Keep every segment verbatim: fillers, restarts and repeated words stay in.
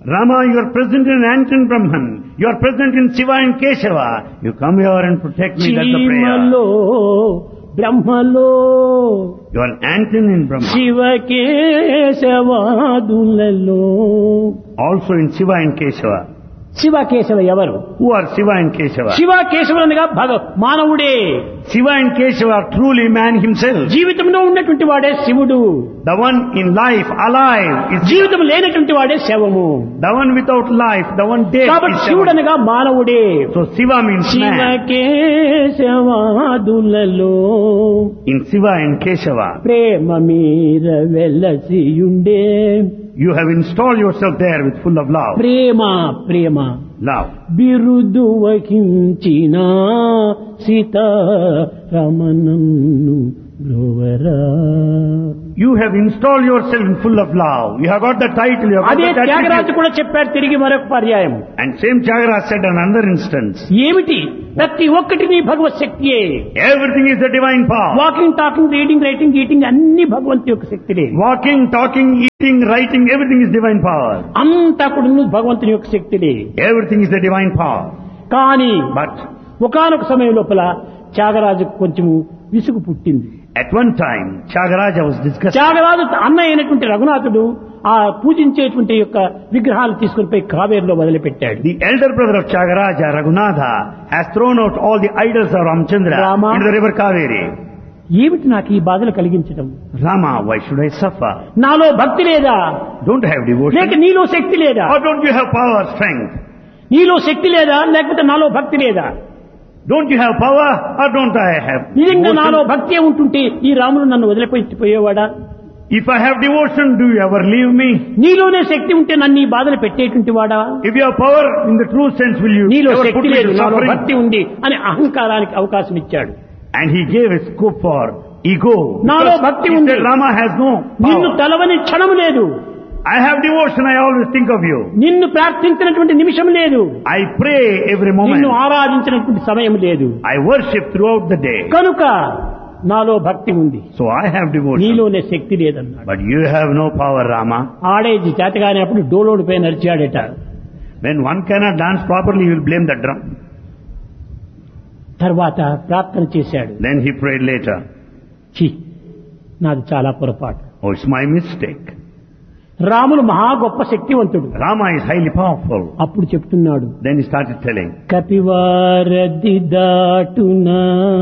Rama, you are present in Ant and Brahman. You are present in Shiva and Keshava. You come here and protect me. That's the prayer. చీమలో బ్రహ్మలో You are an ant in Brahma. శివకేశవాదులలో Also in Shiva and Keshava. Shivakeshava ఎవరు? Who are Shiva and Keshava? శివకేశవులనగా భగ మానవుడే. Shiva and Keshava are truly man himself. జీవితంలో ఉన్నటువంటి వాడే శివుడు. The one in life, alive, is జీవితం లేనటువంటి వాడే శవము. the one without life, the one dead కాబట్టి is శివుడు Shiva. అనగా మానవుడే. So Shiva means man. శివకేశవాదులలో In Shiva and Keshava, ప్రేమ మీర వెలసియుండే. you have installed yourself there with full of love. Prema Prema Love. బిరుదు వహించిన సీతారమణను బ్రోవరా. You have installed yourself in full of love. You have got the title. You have got అదే the Tyagaraju attribute. కూడా చెప్పారు తిరిగి మరొక పర్యాయం. And same Tyagaraja said on another instance. ఏమిటి? ప్రతి ఒక్కటి నీ భగవత్ శక్తియే. Everything is the divine power. Walking, talking, reading, writing, eating అన్ని భగవంతు యొక్క శక్తిలే. Walking, talking, eating, writing, everything is divine power. అంతా కూడా భగవంతుని యొక్క శక్తిలే. Everything is the divine power. కానీ But ఒకానొక సమయం లోపల త్యాగరాజుకు కొంచెము విసుగు పుట్టింది. at one time, Tyagaraja was discussing. Tyagaraju అన్న అయినటువంటి రఘునాథుడు ఆ పూజించేటువంటి యొక్క విగ్రహాలు తీసుకుని పోయి కావేరిలో వదిలిపెట్టాడు. The elder brother of Tyagaraja, Raghunatha, has thrown out all the idols of Ramchandra Rama. into the river Kaveri. ఏమిటి నాకు ఈ బాధలు కలిగించడం? Rama, why should I suffer? నాలో భక్తి లేదా? Don't I have devotion? లేక నీలో శక్తి లేదా? Or don't you have power, strength? నీలో శక్తి లేదా లేకపోతే నాలో భక్తి లేదా? Don't you have power or don't I have నిజంగా నాలో devotion? భక్తి ఉంటుంటే ఈ రాముడు నన్ను వదిలిపోయేవాడా? If I have devotion, do you ever leave me? నీలోనే శక్తి ఉంటే నన్ను ఈ బాధలు పెట్టేటువంటి వాడా? If you have power in the true sense, will you నీలో ever put శక్తి me లేదు, to నాలో suffering? భక్తి ఉంది అని అహంకారానికి అవకాశం ఇచ్చాడు. And he gave a scope for ego. నాలో Because భక్తి he ఉంది. said Rama has no నిన్ను power. తలవని క్షణం లేదు. I have devotion, I always think of you. నిన్ను ప్రార్థించినటువంటి నిమిషం లేదు. I pray every moment. నిన్ను ఆరాధించినటువంటి సమయం లేదు. I worship throughout the day. కనుక నాలో భక్తి ఉంది, So I have devotion. నీలోనే శక్తి లేదన్నాడు. But you have no power, Rama. ఆడేది చేతగానే అప్పుడు డోలోడు పై నడిచాడట. When one cannot dance properly, you will blame the drum. తర్వాత ప్రార్థన చేశాడు. Then he prayed later. ఛీ, నాది చాలా పొరపాటు. Oh, it's my mistake. Ramulu మహా గొప్ప శక్తివంతుడు. Rama is highly powerful. అప్పుడు చెప్తున్నాడు, Then he started telling. కపివారది దాటునా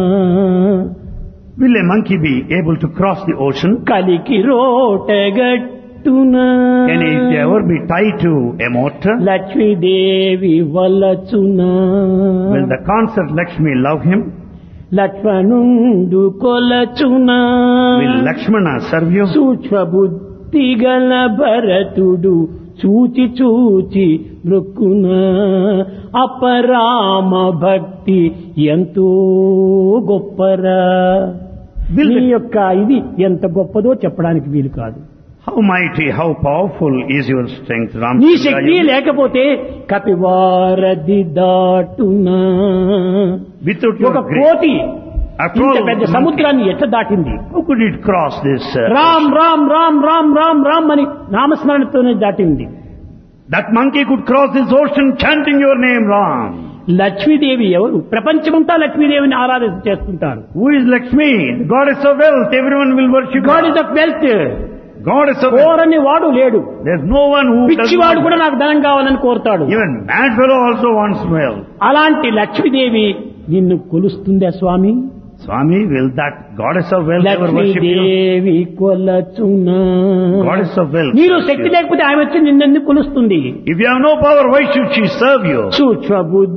Will a monkey be able to cross the ocean? కలికి రోటగట్టునా Can it ever be tied to a mortar? Lakshmidevi వలచునా Will the concert Lakshmi love him? లక్ష్మణుండు కొలచునా Will Lakshmana serve you? సూక్ష్మ బుద్ధి గల భరతుడు చూచి చూచి మృక్కునా అపరామ భక్తి ఎంతో గొప్పరా. Will నీ the- యొక్క ఇది ఎంత గొప్పదో చెప్పడానికి వీలు కాదు. How mighty, how powerful is your strength, నీ Ramchandra? శక్తి లేకపోతే కపివారది దాటునా. Without ఒక your grace, కోటి after ఇంత all, పెద్ద the monkey, సముద్రాన్ని ఎట్లా దాటింది? how could it cross this? Uh, Ram Ram Ram Ram Ram Ram అని నామస్మరణతోనే దాటింది. that monkey could cross this ocean chanting your name, Ram. Lakshmidevi ఎవరు? ప్రపంచమంతా లక్ష్మీదేవిని ఆరాధన చేస్తుంటారు. Who is Lakshmi? The goddess of wealth. Everyone will worship God her. Is of wealth. Goddess of wealth. కోరని వాడు లేడు. There's no one who does పిచ్చివాడు not. కూడా నాకు ధనం కావాలని కోరుతాడు. Even mad fellow also wants wealth. అలాంటి లక్ష్మీదేవి నిన్ను కొలుస్తుందా స్వామి? Swami, will that goddess of wealth ever worship you? Lakshmidevi కొలచునా. Goddess of wealth. నీలో శక్తి లేకపోతే ఆమె వచ్చి నిన్నెందుకు కొలుస్తుంది? If you have no power, why should she serve you? సూక్ష్మ బుద్ధి